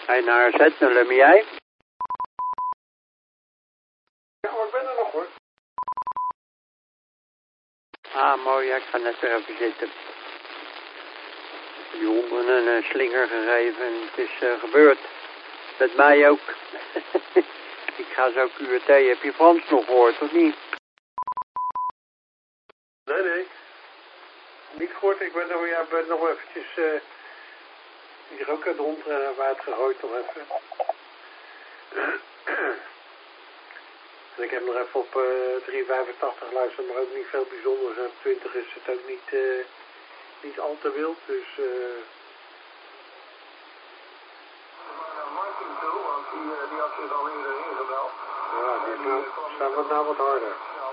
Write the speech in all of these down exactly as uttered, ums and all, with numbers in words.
Hij naar zet, dan ben jij? Ja, maar ik ben er nog hoor. Ah, mooi, ja, ik ga net weer even zitten. Die honden een uh, slinger gegeven en het is uh, gebeurd. Met mij ook. Ik ga zo Q R T. Heb je Frans nog gehoord, of niet? Nee, nee. Niet gehoord. Ik ben nog, ja, ben nog eventjes uh, hier ook uit rond uh, water gegooid nog even. En ik heb nog even op uh, drie vijfentachtig geluisterd, maar ook niet veel bijzonders. En twintig is het ook niet, uh, niet al te wild, dus... Uh... Martin toe, want die, die had zich al eerder ingebeld. Ja, die nou, staat wat nou wat harder.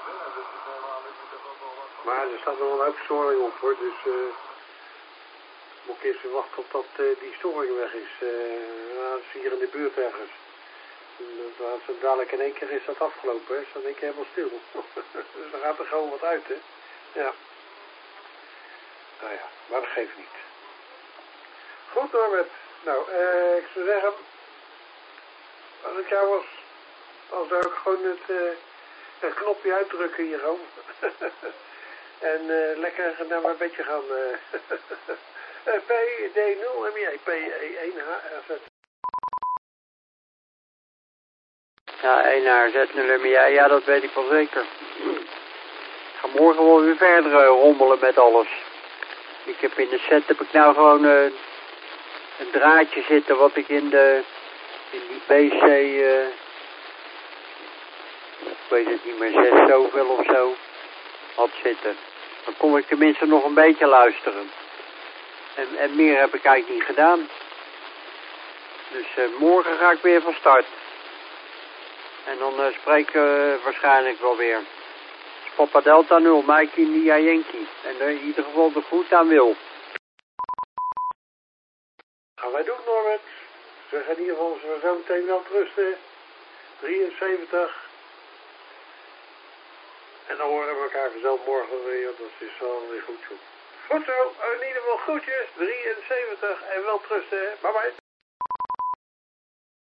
Maar er staat nog een hoop storing op hoor, dus uh, moet ik eerst weer wachten totdat uh, die storing weg is. Uh, nou, dat is hier in de buurt ergens. En, uh, zo dadelijk in één keer is dat afgelopen, hè. Is dan in één keer helemaal stil. Dus dan gaat er gewoon wat uit, hè. Ja. Nou ja, maar dat geeft niet. Goed, Norbert. Nou, uh, ik zou zeggen, als ik jou was, dan zou ik gewoon het, uh, het knopje uitdrukken hier gewoon. En uh, lekker naar mijn bedje gaan. Uh, P D nul M J, P E één H R Z. Ja, één H R Z nul M J, ja, dat weet ik wel zeker. Ik ga morgen wel weer verder uh, rommelen met alles. Ik heb in de set, heb ik nou gewoon uh, een draadje zitten wat ik in de, in die P C, uh, ik weet het niet meer, zes zoveel of zo, had zitten. Dan kon ik tenminste nog een beetje luisteren. En, en meer heb ik eigenlijk niet gedaan. Dus uh, morgen ga ik weer van start. En dan uh, spreken we waarschijnlijk wel weer. Papa Delta nul, Mikey Nia Yankee. En uh, in ieder geval de groet aan Wil. Gaan wij doen, Norbert. We gaan in ieder geval zo meteen wel rusten. drieënzeventig. En dan horen we elkaar vanzelf morgen weer. Dat is wel weer goed zo. Goed zo. In ieder geval groetjes. drieënzeventig. En wel trusten. Bye bye.